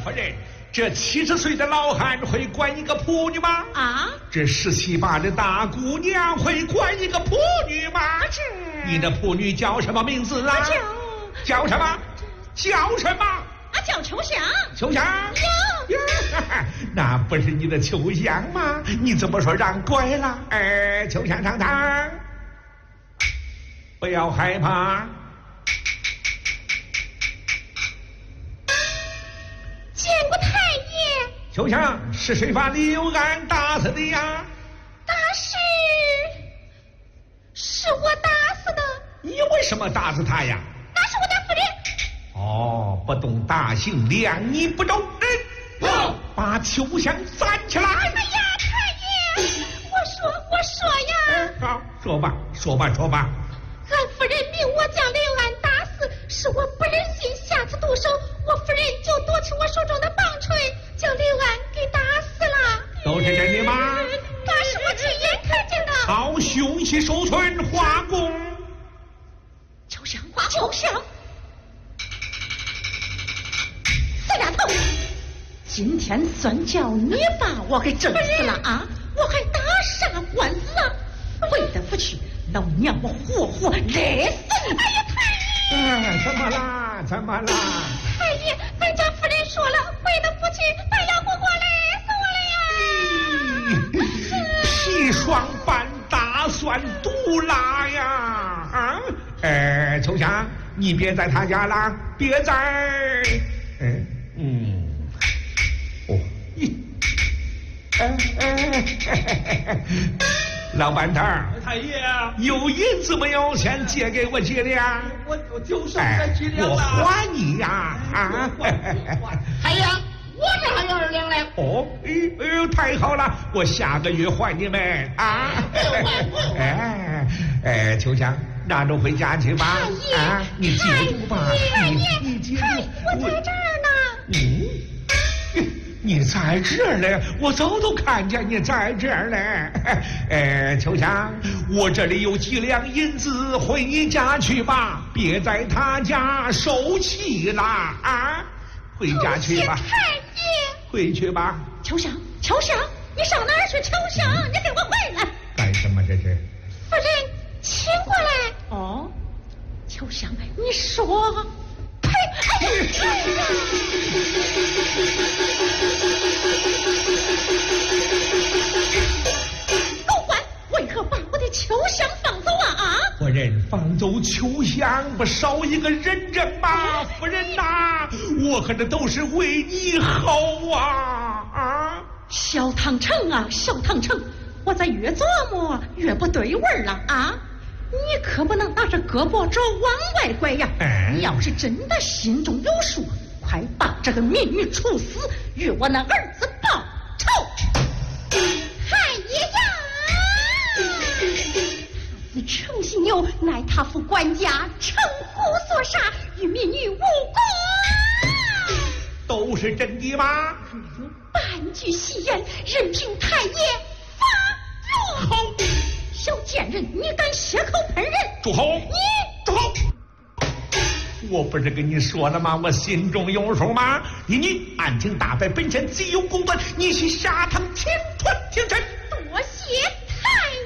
夫人，这70岁的老汉会管一个仆女吗？ 啊， 这17、18的大姑娘会管一个仆女吗？ 这你的仆女叫什么名字啊？叫什么？叫什么？ 叫秋香。 秋香？ 有。 那不是你的秋香吗？你怎么说让拐了？秋香上堂，不要害怕。 见过太爷。 秋香，是谁把刘安打死的呀？ 是我打死的。 你为什么打死他呀？ 那是我的夫人。 哦，不懂大刑，量你不中人。把秋香攒起来。 哎呀，太爷，我说呀。 好，说吧。 俺夫人命我将刘安打死，是我不忍心下次毒手，我夫人就夺起我手中的棒槌，将刘安给打死了。 都是真的吗？ 那是我亲眼看见的。 好，凶器收存，画供。 秋香，死丫头！今天算叫你把我给整死了啊！我还打啥官司啊？回得不去，老娘我活活勒死你！哎呀，太爷！ 怎么啦？ 太爷，本家夫人说了，回得不去，她要活活勒死我了呀！ 砒霜般大蒜毒辣呀！秋香，你别在他家了，别在。老板头， 太爷， 有银子没有？先借给我几两。 我就剩这几两了。 我还你呀！ 太爷，我这还有2两嘞。 太好了，我下个月还你们啊！秋香，拿着回家去吧。你记住吧，你记住。 我在这儿呢。 你在这儿呢，我早都看见你在这儿呢。秋香，我这里有几两银子，回你家去吧，别在他家受气啦啊！回家去吧。 太爷， 回去吧。 秋香，你上哪儿去？秋香，你给我回来！ 干什么这是？ 夫人，请过来。哦，秋香，你说。呸！哎呀！狗官，为何把我的秋香放走啊？ 夫人，放走秋香不少一个人证吗？夫人呐，我可这都是为你好啊！ 小唐城啊，我在越琢磨越不对味儿了啊！你可不能拿着胳膊肘往外拐呀！你要是真的心中有数，快把这个民女处死，与我那儿子报仇！太爷呀！此程犀牛乃他府管家程虎所杀，与民女无关。 都是真的吗？ 若有半句戏言，任凭太爷发落。 好。 小贱人，你敢血口喷人！ 住口！你住口！我不是跟你说了吗？我心中有数吗？你案情大白，本县自有公断，你去下堂前传听真。 多谢